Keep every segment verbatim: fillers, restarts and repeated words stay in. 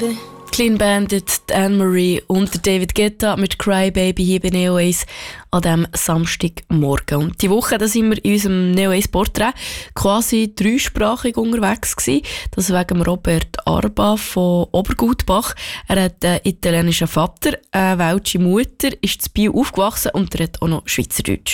Clean Bandit, Anne-Marie und David Guetta mit Cry Baby hier bei Neo Ace an diesem Samstagmorgen. Und diese Woche da sind wir in unserem Neo Ace Porträt quasi dreisprachig unterwegs gewesen. Das wegen Robert Arba von Obergutbach. Er hat einen italienischen Vater, eine welsche Mutter, ist in Biel aufgewachsen und er hat auch noch Schweizerdeutsch.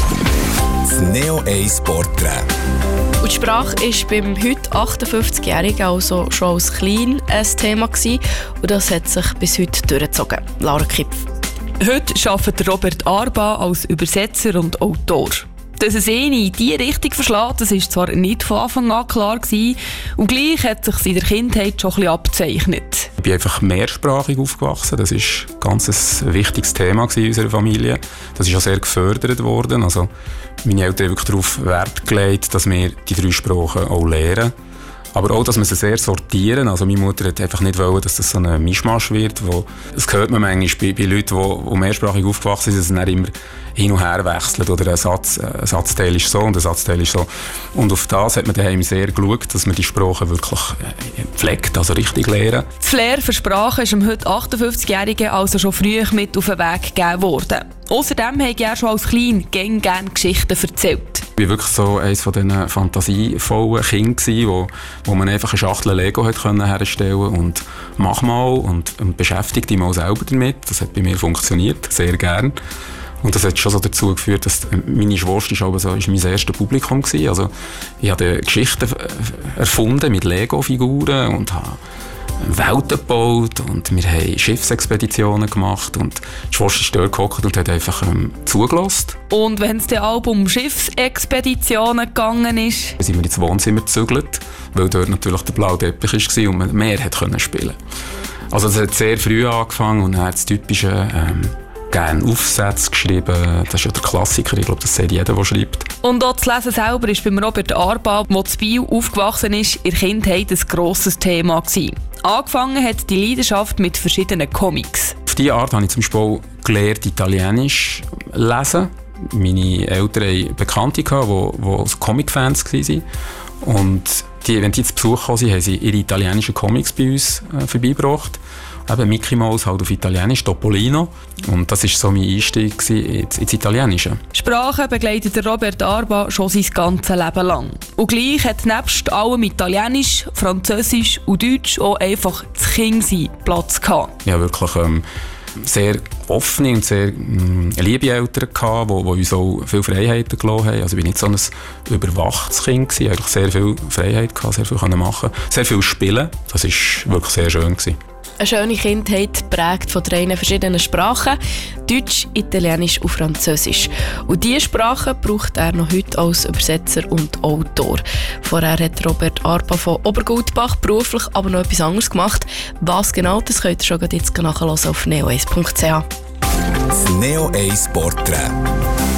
Das Neo Ace Porträt. Und die Sprache war beim heute achtundfünfzigjährigen, also schon als klein, ein Thema gewesen. Und das hat sich bis heute durchgezogen. Lara Kipf. Heute arbeitet Robert Arba als Übersetzer und Autor. Dass es ihn in diese Richtung verschlägt, das war zwar nicht von Anfang an klar gewesen, und gleich hat sich in der Kindheit schon ein bisschen abgezeichnet. Ich bin einfach mehrsprachig aufgewachsen. Das war ein ganz wichtiges Thema in unserer Familie. Das ist auch sehr gefördert worden. Also meine Eltern haben wirklich darauf Wert gelegt, dass wir die drei Sprachen auch lernen. Aber auch, dass wir sie sehr sortieren. Also meine Mutter hat einfach nicht wollen, dass das so ein Mischmasch wird. Wo, das hört man manchmal bei, bei Leuten, die, die mehrsprachig aufgewachsen sind, dass es dann immer hin und her wechselt. Oder ein, Satz, ein Satzteil ist so und ein Satzteil ist so. Und auf das hat man daheim sehr geschaut, dass man die Sprachen wirklich pflegt, also richtig lernen. Das Flair für Sprachen ist dem heute achtundfünfzigjährigen also schon früh mit auf den Weg gegeben worden. Außerdem habe er schon als Klein gerne, gerne Geschichten erzählt. Ich war wirklich so eines von diesen fantasievollen Kindern, wo, wo man einfach eine Schachtel Lego hat können herstellen und mach mal und, und beschäftigt dich mal selber damit. Das hat bei mir funktioniert, sehr gern. Und das hat schon so dazu geführt, dass meine Schwester ist so, ist mein erstes Publikum war. Also ich habe Geschichten erfunden mit Lego-Figuren und habe Welten gebaut und wir haben Schiffsexpeditionen gemacht und die Schwester ist dort gehockt und hat einfach ähm, zugelassen. Und wenn es dem Album Schiffsexpeditionen gegangen ist? Dann sind wir ins Wohnzimmer gezügelt, weil dort natürlich der blaue Teppich war und man mehr hat können spielen. Also das hat sehr früh angefangen und dann das typische ähm, gerne Aufsätze geschrieben. Das ist ja der Klassiker, ich glaube, das sieht jeder, der schreibt. Und auch das Lesen selber ist beim Robert Arba, der in Biel aufgewachsen ist, in der Kindheit ein grosses Thema gewesen. Angefangen hat die Leidenschaft mit verschiedenen Comics. Auf diese Art habe ich zum Beispiel auch gelernt, Italienisch lesen. Meine Eltern hatten Bekannte, die Comic-Fans waren. Und die, wenn die zu Besuch kamen, haben sie ihre italienischen Comics bei uns äh, vorbeigebracht. Eben Mickey Mouse halt auf Italienisch, Topolino. Und das war so mein Einstieg ins, ins Italienische. Sprache begleitet der Robert Arba schon sein ganzes Leben lang. Und gleich hat nebst allem Italienisch, Französisch und Deutsch auch einfach das Kindsein Platz gehabt. Ja, wirklich ähm, sehr offene und sehr ähm, liebe Eltern gehabt, die, die uns auch viele Freiheiten gelassen haben. Also ich war nicht so ein überwachtes Kind gewesen, eigentlich sehr viel Freiheit gehabt, sehr viel machen, sehr viel spielen. Das war wirklich sehr schön gewesen. Eine schöne Kindheit geprägt von drei verschiedenen Sprachen: Deutsch, Italienisch und Französisch. Und diese Sprachen braucht er noch heute als Übersetzer und Autor. Vorher hat Robert Arba von Obergutbach beruflich aber noch etwas anderes gemacht. Was genau, das könnt ihr schon jetzt nachhören auf neo ace punkt c h. Das Neo Ace Porträt.